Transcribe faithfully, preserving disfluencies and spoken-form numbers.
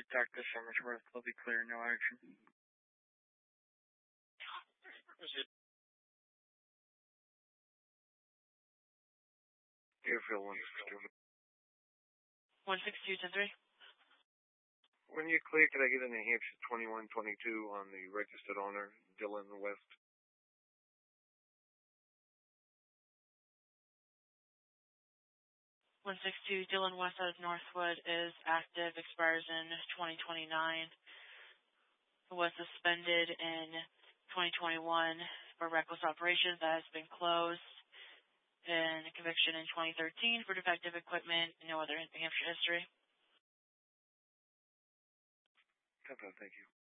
Doctor Summersworth will be clear, no action. Airfield one sixty-two. one sixty-two to three. When you clear, could I get a New Hampshire twenty-one twenty-two on the registered owner, Dylan West? one sixty-two, Dylan West out of Northwood is active, expires in twenty twenty-nine. Was suspended in twenty twenty-one for reckless operations. That has been closed. And conviction in twenty thirteen for defective equipment. No other New Hampshire history. Thank you.